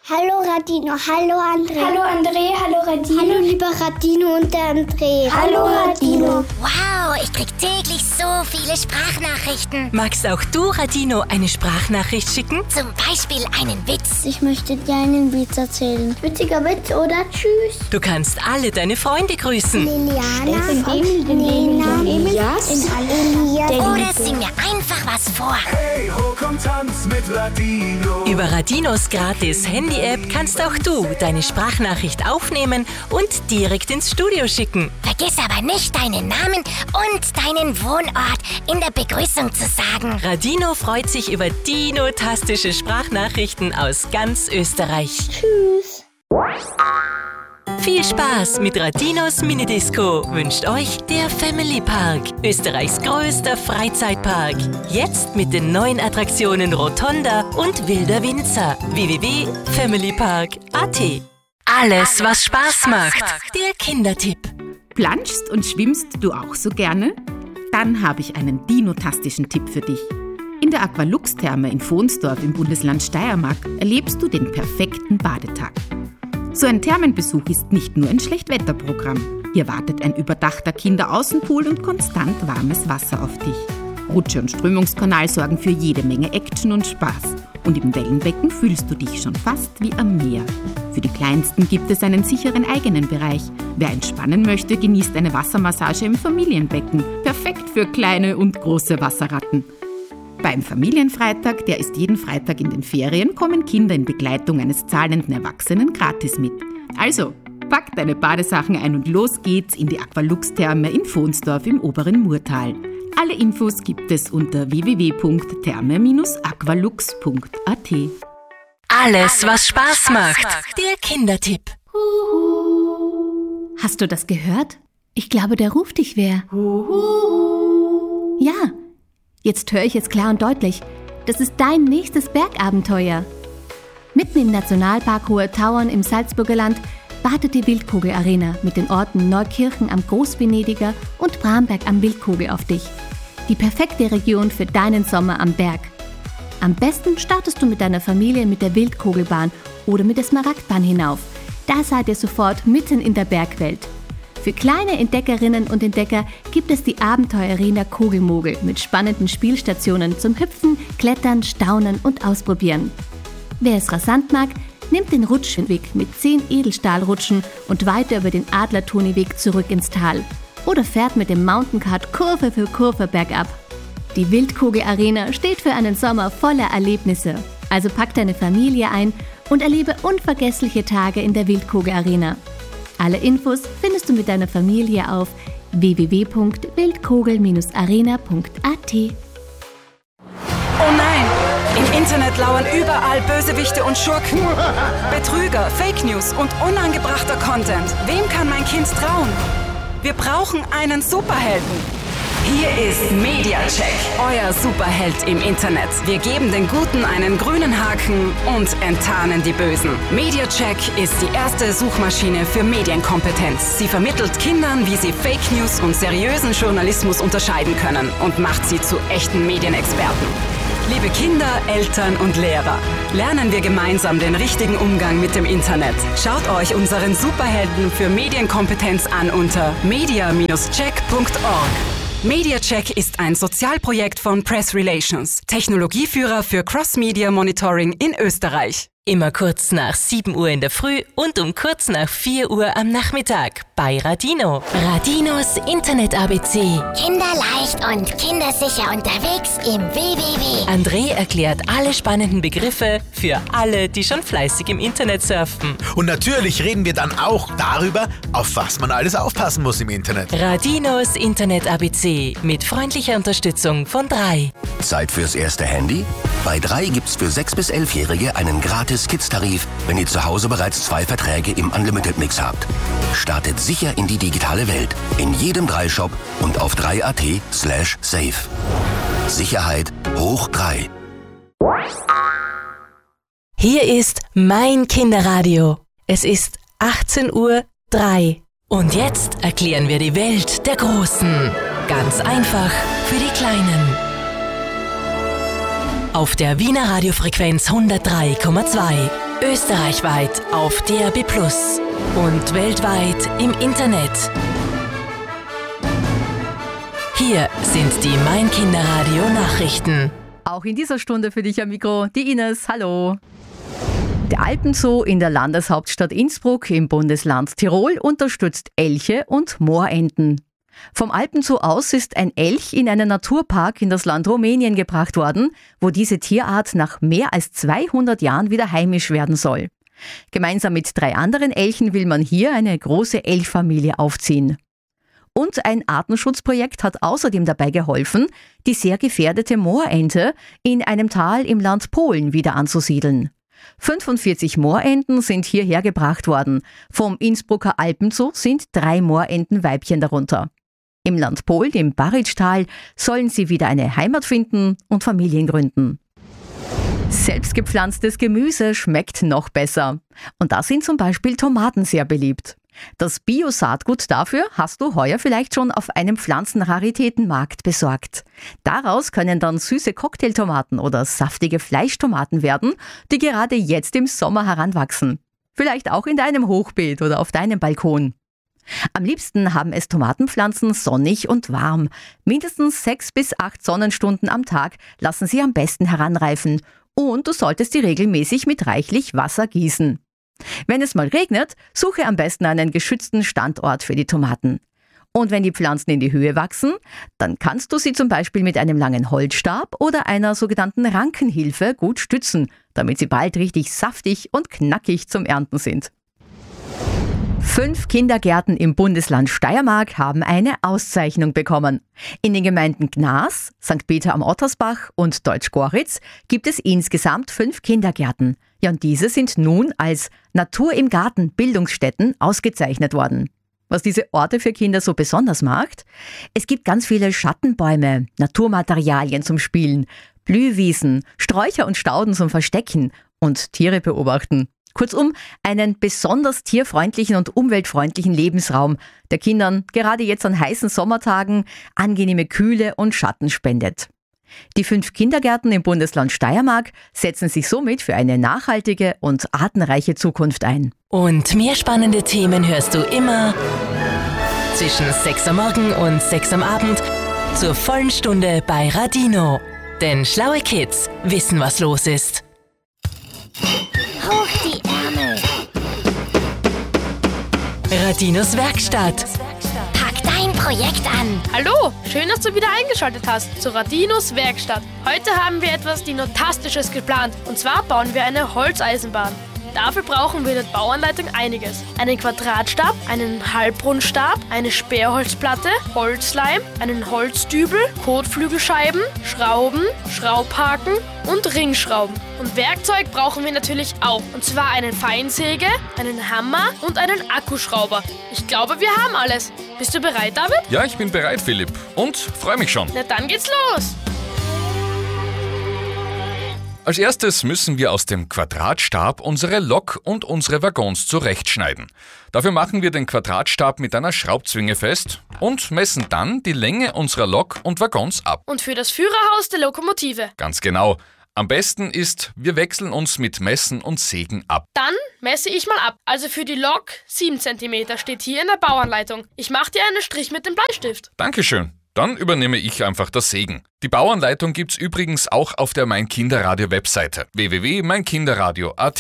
Hallo Radino, hallo André. Hallo André, hallo Radino. Hallo lieber Radino und der André. Hallo Radino. Wow, ich krieg täglich so viele Sprachnachrichten. Magst auch du, Radino, eine Sprachnachricht schicken? Zum Beispiel einen Witz. Ich möchte dir einen Witz erzählen. Witziger Witz oder tschüss. Du kannst alle deine Freunde grüßen. Liliana, Nina, Elias, Oder sing mir einfach was vor. Hey, ho, komm, tanz mit Radino. Über Radinos gratis Handy-App kannst auch du deine Sprachnachricht aufnehmen und direkt ins Studio schicken. Vergiss aber nicht, deinen Namen und deinen Wohnort in der Begrüßung zu sagen. Radino freut sich über dinotastische Sprachnachrichten aus ganz Österreich. Tschüss. Viel Spaß mit Radinos Minidisco wünscht euch der Family Park, Österreichs größter Freizeitpark. Jetzt mit den neuen Attraktionen Rotonda und Wilder Winzer. www.familypark.at. Alles, was Spaß macht. Der Kindertipp. Planschst und schwimmst du auch so gerne? Dann habe ich einen dinotastischen Tipp für dich. In der Aqualux-Therme in Vonsdorf im Bundesland Steiermark erlebst du den perfekten Badetag. So ein Thermenbesuch ist nicht nur ein Schlechtwetterprogramm. Hier wartet ein überdachter Kinderaußenpool und konstant warmes Wasser auf dich. Rutsche und Strömungskanal sorgen für jede Menge Action und Spaß. Und im Wellenbecken fühlst du dich schon fast wie am Meer. Für die Kleinsten gibt es einen sicheren eigenen Bereich. Wer entspannen möchte, genießt eine Wassermassage im Familienbecken. Perfekt für kleine und große Wasserratten. Beim Familienfreitag, der ist jeden Freitag in den Ferien, kommen Kinder in Begleitung eines zahlenden Erwachsenen gratis mit. Also, pack deine Badesachen ein und los geht's in die Aqualux-Therme in Vonsdorf im oberen Murtal. Alle Infos gibt es unter www.therme-aqualux.at. Alles, was Spaß macht. Der Kindertipp. Hast du das gehört? Ich glaube, da ruft dich wer. Ja, jetzt höre ich es klar und deutlich. Das ist dein nächstes Bergabenteuer. Mitten im Nationalpark Hohe Tauern im Salzburger Land wartet die Wildkugel-Arena mit den Orten Neukirchen am Großvenediger und Bramberg am Wildkugel auf dich. Die perfekte Region für deinen Sommer am Berg. Am besten startest du mit deiner Familie mit der Wildkugelbahn oder mit der Smaragdbahn hinauf. Da seid ihr sofort mitten in der Bergwelt. Für kleine Entdeckerinnen und Entdecker gibt es die Abenteuerarena Kugelmogel mit spannenden Spielstationen zum Hüpfen, Klettern, Staunen und Ausprobieren. Wer es rasant mag, nimmt den Rutschweg mit 10 Edelstahlrutschen und weiter über den Adlertoniweg zurück ins Tal. Oder fährt mit dem Mountainкart Kurve für Kurve bergab. Die Wildkugel-Arena steht für einen Sommer voller Erlebnisse. Also pack deine Familie ein und erlebe unvergessliche Tage in der Wildkugel-Arena. Alle Infos findest du mit deiner Familie auf www.wildkugel-arena.at. Oh nein! Im Internet lauern überall Bösewichte und Schurken. Betrüger, Fake News und unangebrachter Content. Wem kann mein Kind trauen? Wir brauchen einen Superhelden. Hier ist MediaCheck, euer Superheld im Internet. Wir geben den Guten einen grünen Haken und enttarnen die Bösen. MediaCheck ist die erste Suchmaschine für Medienkompetenz. Sie vermittelt Kindern, wie sie Fake News und seriösen Journalismus unterscheiden können und macht sie zu echten Medienexperten. Liebe Kinder, Eltern und Lehrer, lernen wir gemeinsam den richtigen Umgang mit dem Internet. Schaut euch unseren Superhelden für Medienkompetenz an unter media-check.org. MediaCheck ist ein Sozialprojekt von Press Relations, Technologieführer für Cross-Media Monitoring in Österreich. Immer kurz nach 7 Uhr in der Früh und um kurz nach 4 Uhr am Nachmittag bei Radino. Radinos Internet-ABC. Kinderleicht und kindersicher unterwegs im www. André erklärt alle spannenden Begriffe für alle, die schon fleißig im Internet surfen. Und natürlich reden wir dann auch darüber, auf was man alles aufpassen muss im Internet. Radinos Internet-ABC mit freundlicher Unterstützung von 3. Zeit fürs erste Handy? Bei 3 gibt's für 6- bis 11-Jährige einen Gratis-Kids-Tarif, wenn ihr zu Hause bereits 2 Verträge im Unlimited-Mix habt. Startet sicher in die digitale Welt. In jedem 3-Shop und auf 3.at/safe. Sicherheit hoch 3. Hier ist mein Kinderradio. Es ist 18:03 Uhr. Und jetzt erklären wir die Welt der Großen. Ganz einfach für die Kleinen. Auf der Wiener Radiofrequenz 103,2. Österreichweit auf DAB+ und weltweit im Internet. Hier sind die Mein Kinderradio Nachrichten. Auch in dieser Stunde für dich am Mikro, die Ines. Hallo. Der Alpenzoo in der Landeshauptstadt Innsbruck im Bundesland Tirol unterstützt Elche und Moorenten. Vom Alpenzoo aus ist ein Elch in einen Naturpark in das Land Rumänien gebracht worden, wo diese Tierart nach mehr als 200 Jahren wieder heimisch werden soll. Gemeinsam mit 3 anderen Elchen will man hier eine große Elchfamilie aufziehen. Und ein Artenschutzprojekt hat außerdem dabei geholfen, die sehr gefährdete Moorente in einem Tal im Land Polen wieder anzusiedeln. 45 Moorenten sind hierher gebracht worden. Vom Innsbrucker Alpenzoo sind 3 Moorentenweibchen darunter. Im Land Polen, im Baritschtal, sollen sie wieder eine Heimat finden und Familien gründen. Selbstgepflanztes Gemüse schmeckt noch besser. Und da sind zum Beispiel Tomaten sehr beliebt. Das Bio-Saatgut dafür hast du heuer vielleicht schon auf einem Pflanzenraritätenmarkt besorgt. Daraus können dann süße Cocktailtomaten oder saftige Fleischtomaten werden, die gerade jetzt im Sommer heranwachsen. Vielleicht auch in deinem Hochbeet oder auf deinem Balkon. Am liebsten haben es Tomatenpflanzen sonnig und warm. Mindestens 6 bis 8 Sonnenstunden am Tag lassen sie am besten heranreifen. Und du solltest sie regelmäßig mit reichlich Wasser gießen. Wenn es mal regnet, suche am besten einen geschützten Standort für die Tomaten. Und wenn die Pflanzen in die Höhe wachsen, dann kannst du sie zum Beispiel mit einem langen Holzstab oder einer sogenannten Rankenhilfe gut stützen, damit sie bald richtig saftig und knackig zum Ernten sind. 5 Kindergärten im Bundesland Steiermark haben eine Auszeichnung bekommen. In den Gemeinden Gnas, St. Peter am Ottersbach und Deutsch-Goritz gibt es insgesamt 5 Kindergärten. Ja, und diese sind nun als Natur im Garten Bildungsstätten ausgezeichnet worden. Was diese Orte für Kinder so besonders macht? Es gibt ganz viele Schattenbäume, Naturmaterialien zum Spielen, Blühwiesen, Sträucher und Stauden zum Verstecken und Tiere beobachten. Kurzum, einen besonders tierfreundlichen und umweltfreundlichen Lebensraum, der Kindern gerade jetzt an heißen Sommertagen angenehme Kühle und Schatten spendet. Die 5 Kindergärten im Bundesland Steiermark setzen sich somit für eine nachhaltige und artenreiche Zukunft ein. Und mehr spannende Themen hörst du immer zwischen 6 am Morgen und 6 am Abend zur vollen Stunde bei Radino. Denn schlaue Kids wissen, was los ist. Hoch die Ärmel. Radinos Werkstatt. Pack dein Projekt an. Hallo, schön, dass du wieder eingeschaltet hast zu Radinos Werkstatt. Heute haben wir etwas Dinotastisches geplant. Und zwar bauen wir eine Holzeisenbahn. Dafür brauchen wir in der Bauanleitung einiges. Einen Quadratstab, einen Halbrundstab, eine Sperrholzplatte, Holzleim, einen Holzdübel, Kotflügelscheiben, Schrauben, Schraubhaken und Ringschrauben. Und Werkzeug brauchen wir natürlich auch. Und zwar einen Feinsäge, einen Hammer und einen Akkuschrauber. Ich glaube, wir haben alles. Bist du bereit, David? Ja, ich bin bereit, Philipp. Und freue mich schon. Na, dann geht's los. Als erstes müssen wir aus dem Quadratstab unsere Lok und unsere Waggons zurechtschneiden. Dafür machen wir den Quadratstab mit einer Schraubzwinge fest und messen dann die Länge unserer Lok und Waggons ab. Und für das Führerhaus der Lokomotive. Ganz genau. Am besten ist, wir wechseln uns mit Messen und Sägen ab. Dann messe ich mal ab. Also für die Lok 7 cm steht hier in der Bauanleitung. Ich mache dir einen Strich mit dem Bleistift. Dankeschön. Dann übernehme ich einfach das Sägen. Die Bauanleitung gibt's übrigens auch auf der Mein Kinderradio Webseite www.meinkinderradio.at.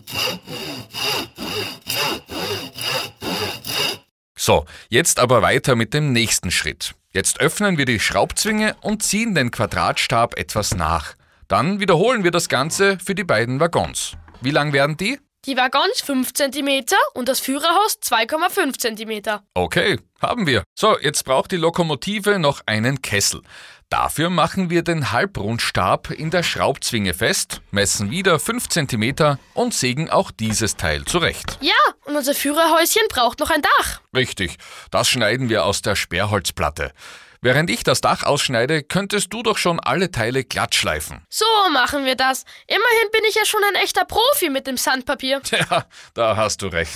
So, jetzt aber weiter mit dem nächsten Schritt. Jetzt öffnen wir die Schraubzwinge und ziehen den Quadratstab etwas nach. Dann wiederholen wir das Ganze für die beiden Waggons. Wie lang werden die? Die Waggons 5 cm und das Führerhaus 2,5 cm. Okay, haben wir. So, jetzt braucht die Lokomotive noch einen Kessel. Dafür machen wir den Halbrundstab in der Schraubzwinge fest, messen wieder 5 cm und sägen auch dieses Teil zurecht. Ja, und unser Führerhäuschen braucht noch ein Dach. Richtig, das schneiden wir aus der Sperrholzplatte. Während ich das Dach ausschneide, könntest du doch schon alle Teile glatt schleifen. So machen wir das. Immerhin bin ich ja schon ein echter Profi mit dem Sandpapier. Ja, da hast du recht.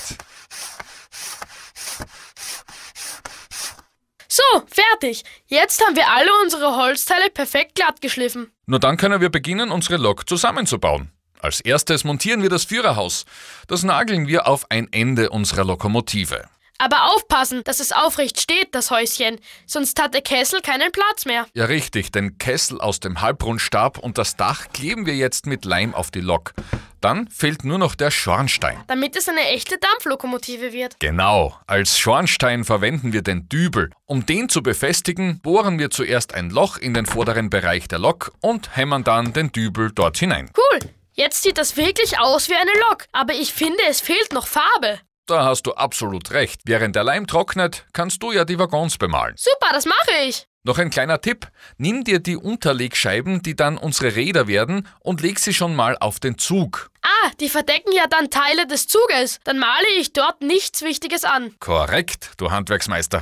So, fertig. Jetzt haben wir alle unsere Holzteile perfekt glatt geschliffen. Nur dann können wir beginnen, unsere Lok zusammenzubauen. Als erstes montieren wir das Führerhaus. Das nageln wir auf ein Ende unserer Lokomotive. Aber aufpassen, dass es aufrecht steht, das Häuschen, sonst hat der Kessel keinen Platz mehr. Ja richtig, den Kessel aus dem Halbrundstab und das Dach kleben wir jetzt mit Leim auf die Lok. Dann fehlt nur noch der Schornstein. Damit es eine echte Dampflokomotive wird. Genau, als Schornstein verwenden wir den Dübel. Um den zu befestigen, bohren wir zuerst ein Loch in den vorderen Bereich der Lok und hämmern dann den Dübel dort hinein. Cool, jetzt sieht das wirklich aus wie eine Lok, aber ich finde, es fehlt noch Farbe. Da hast du absolut recht. Während der Leim trocknet, kannst du ja die Waggons bemalen. Super, das mache ich. Noch ein kleiner Tipp. Nimm dir die Unterlegscheiben, die dann unsere Räder werden, und leg sie schon mal auf den Zug. Ah, die verdecken ja dann Teile des Zuges. Dann male ich dort nichts Wichtiges an. Korrekt, du Handwerksmeister.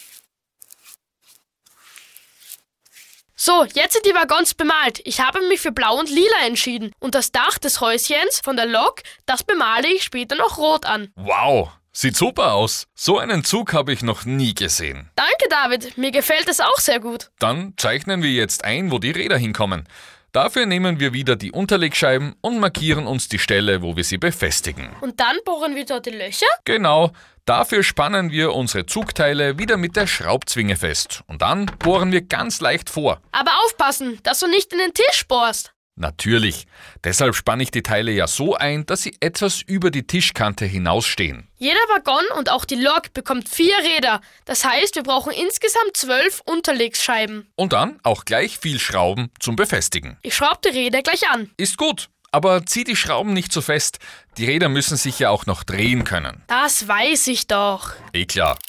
So, jetzt sind die Waggons bemalt. Ich habe mich für Blau und Lila entschieden. Und das Dach des Häuschens von der Lok, das bemale ich später noch rot an. Wow, sieht super aus. So einen Zug habe ich noch nie gesehen. Danke, David. Mir gefällt es auch sehr gut. Dann zeichnen wir jetzt ein, wo die Räder hinkommen. Dafür nehmen wir wieder die Unterlegscheiben und markieren uns die Stelle, wo wir sie befestigen. Und dann bohren wir dort die Löcher? Genau. Dafür spannen wir unsere Zugteile wieder mit der Schraubzwinge fest. Und dann bohren wir ganz leicht vor. Aber aufpassen, dass du nicht in den Tisch bohrst. Natürlich. Deshalb spanne ich die Teile ja so ein, dass sie etwas über die Tischkante hinausstehen. Jeder Waggon und auch die Lok bekommt 4 Räder. Das heißt, wir brauchen insgesamt 12 Unterlegscheiben. Und dann auch gleich viel Schrauben zum Befestigen. Ich schraube die Räder gleich an. Ist gut. Aber zieh die Schrauben nicht so fest. Die Räder müssen sich ja auch noch drehen können. Das weiß ich doch. Klar.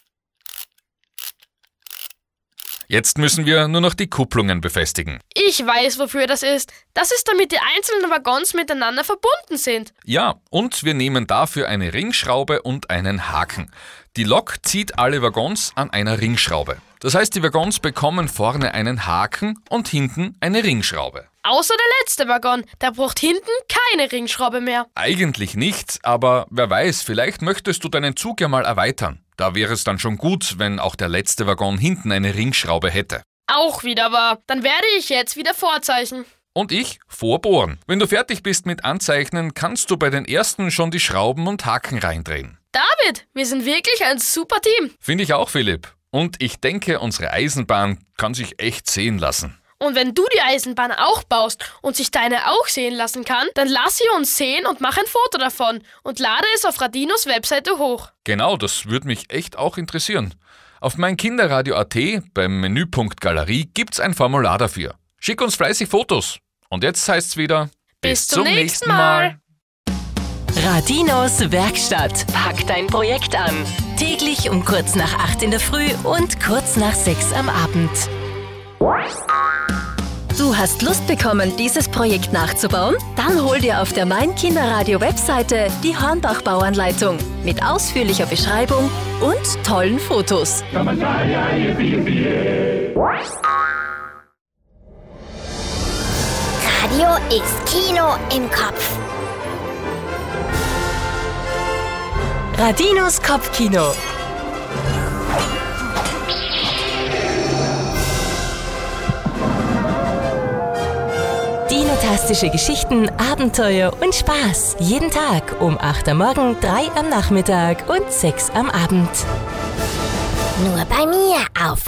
Jetzt müssen wir nur noch die Kupplungen befestigen. Ich weiß, wofür das ist. Das ist, damit die einzelnen Waggons miteinander verbunden sind. Ja, und wir nehmen dafür eine Ringschraube und einen Haken. Die Lok zieht alle Waggons an einer Ringschraube. Das heißt, die Waggons bekommen vorne einen Haken und hinten eine Ringschraube. Außer der letzte Waggon, der braucht hinten keine Ringschraube mehr. Eigentlich nicht, aber wer weiß, vielleicht möchtest du deinen Zug ja mal erweitern. Da wäre es dann schon gut, wenn auch der letzte Waggon hinten eine Ringschraube hätte. Auch wieder wahr. Dann werde ich jetzt wieder vorzeichnen. Und ich vorbohren. Wenn du fertig bist mit Anzeichnen, kannst du bei den ersten schon die Schrauben und Haken reindrehen. David, wir sind wirklich ein super Team. Finde ich auch, Philipp. Und ich denke, unsere Eisenbahn kann sich echt sehen lassen. Und wenn du die Eisenbahn auch baust und sich deine auch sehen lassen kann, dann lass sie uns sehen und mach ein Foto davon und lade es auf Radinos Webseite hoch. Genau, das würde mich echt auch interessieren. Auf mein Kinderradio.at beim Menüpunkt Galerie gibt's ein Formular dafür. Schick uns fleißig Fotos. Und jetzt heißt's wieder bis zum nächsten Mal. Radinos Werkstatt. Pack dein Projekt an. Täglich um kurz nach 8 in der Früh und kurz nach 6 am Abend. Du hast Lust bekommen, dieses Projekt nachzubauen? Dann hol dir auf der Mein Kinderradio Webseite die Hornbach-Bauanleitung mit ausführlicher Beschreibung und tollen Fotos. Radio ist Kino im Kopf. Radinos Kopfkino. Dinotastische Geschichten, Abenteuer und Spaß. Jeden Tag um 8 am Morgen, 3 am Nachmittag und 6 am Abend. Nur bei mir auf